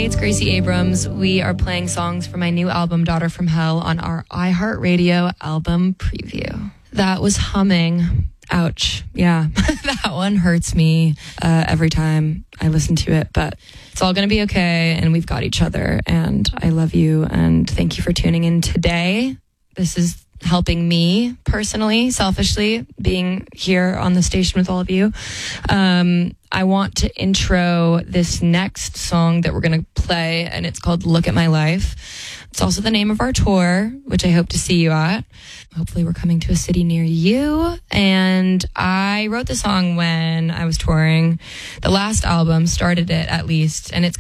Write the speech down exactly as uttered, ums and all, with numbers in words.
it's Gracie Abrams. We are playing songs from my new album, Daughter from Hell, on our iHeartRadio album preview. That was Humming. Ouch. Yeah, that one hurts me uh, every time I listen to it, but it's all going to be okay, and we've got each other, and I love you, and thank you for tuning in today. This is helping me personally, selfishly, being here on the station with all of you. Um, I want to intro this next song that we're going to play, and it's called Look at My Life. It's also the name of our tour, which I hope to see you at. Hopefully we're coming to a city near you. And I wrote the song when I was touring. The last album started it, at least, and it's